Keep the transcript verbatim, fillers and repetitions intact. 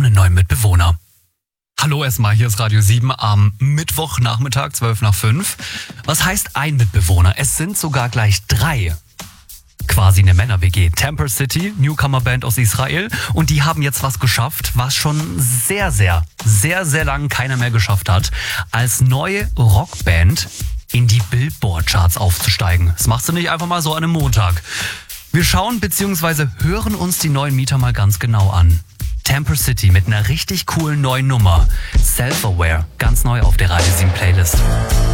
einen neuen Mitbewohner. Hallo erstmal, hier ist Radio sieben am Mittwochnachmittag, zwölf nach fünf. Was heißt ein Mitbewohner? Es sind sogar gleich drei. Quasi eine Männer-W G. Temper City, Newcomer-Band aus Israel. Und die haben jetzt was geschafft, was schon sehr, sehr, sehr, sehr lang keiner mehr geschafft hat. Als neue Rockband in die Billboard-Charts aufzusteigen. Das machst du nicht einfach mal so an einem Montag. Wir schauen bzw. hören uns die neuen Mieter mal ganz genau an. Temper City mit einer richtig coolen neuen Nummer. Self-Aware, ganz neu auf der Radio sieben Playlist.